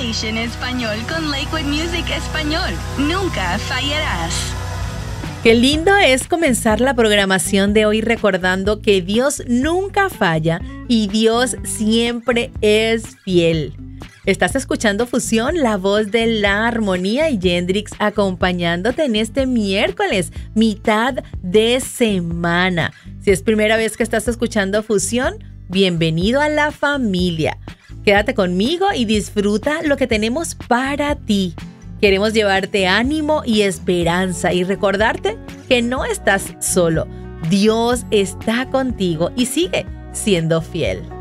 Station Español con Lakewood Music Español. Nunca fallarás. Qué lindo es comenzar la programación de hoy recordando que Dios nunca falla y Dios siempre es fiel. Estás escuchando Fusión, la voz de la armonía, y Yendrix acompañándote en este miércoles, mitad de semana. Si es primera vez que estás escuchando Fusión, bienvenido a la familia. Quédate conmigo y disfruta lo que tenemos para ti. Queremos llevarte ánimo y esperanza y recordarte que no estás solo. Dios está contigo y sigue siendo fiel.